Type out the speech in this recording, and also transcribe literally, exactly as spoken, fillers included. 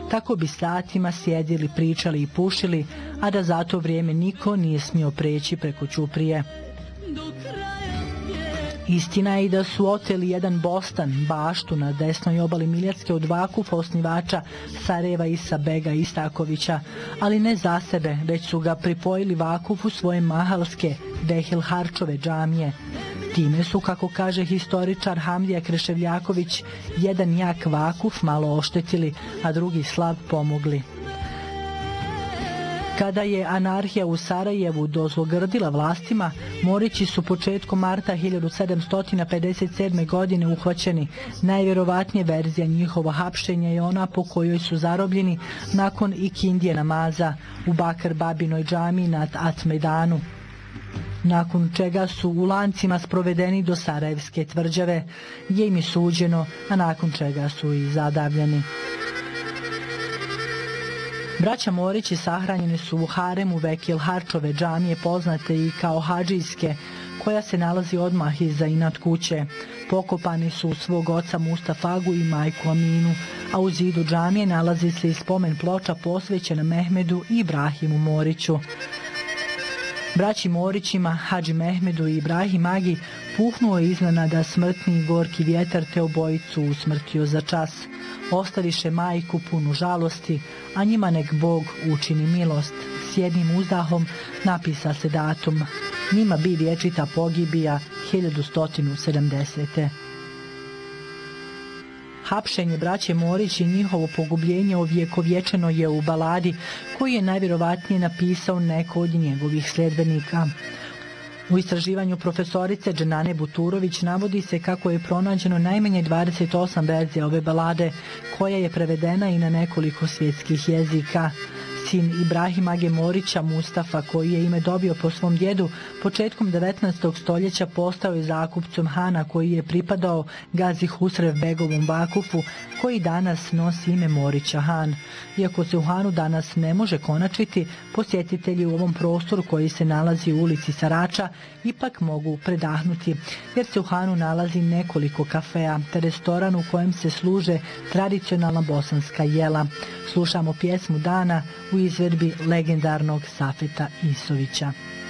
Tako bi satima sjedili, pričali i pušili, a da za to vrijeme niko nije smio preći preko ćuprije. Istina je i da su oteli jedan bostan, baštu na desnoj obali Miljacke od Vakufa osnivača Sarajeva Isa Bega Istakovića, ali ne za sebe, već su ga pripojili Vakufu svoje mahalske Dehil Harčove džamije. Time su, kako kaže historičar Hamdija Kreševljaković, jedan jak Vakuf malo oštetili, a drugi slab pomogli. Kada je anarhija u Sarajevu dozlogrdila vlastima, Morići su početkom marta hiljadu sedamsto pedeset sedme. godine uhvaćeni. Najvjerovatnije verzija njihova hapšenja je ona po kojoj su zarobljeni nakon ikindije namaza u Bakar Babinoj džamiji nad Atmejdanu, nakon čega su u lancima sprovedeni do Sarajevske tvrđave, gdje im je suđeno, a nakon čega su i zadavljeni. Braća Morići sahranjeni su u haremu Vekil Harčove džamije, poznate i kao Hadžijske, koja se nalazi odmah iza inat kuće. Pokopani su svog oca Mustafagu i majku Aminu, a u zidu džamije nalazi se i spomen ploča posvećena Mehmedu i Ibrahimu Moriću. Braći Morićima, Hadži Mehmedu i Ibrahim Agi, puhnuo je iznenada smrtni i gorki vjetar, te obojicu usmrtio za čas. Ostaviše majku punu žalosti, a njima nek Bog učini milost. S jednim uzdahom napisa se datum. Njima bi vječita pogibija hiljadu sedamdesete. Hapšenje braće Morić i njihovo pogubljenje ovjekovječeno je u baladi koju je najvjerovatnije napisao neko od njegovih sljedbenika. U istraživanju profesorice Dženane Buturović navodi se kako je pronađeno najmanje dvadeset osam verzija ove balade, koja je prevedena i na nekoliko svjetskih jezika. Sin Ibrahima Age Morića, Mustafa, koji je ime dobio po svom djedu, početkom devetnaestog stoljeća postao je zakupcom hana koji je pripadao Gazi Husrev Begovom Vakufu, koji danas nosi ime Morića Han. Iako se u hanu danas ne može konačiti, posjetitelji u ovom prostoru koji se nalazi u ulici Sarača ipak mogu predahnuti, jer se u hanu nalazi nekoliko kafea te restoran u kojem se služe tradicionalna bosanska jela. Slušamo pjesmu dana u izvedbi legendarnog Safeta Isovića.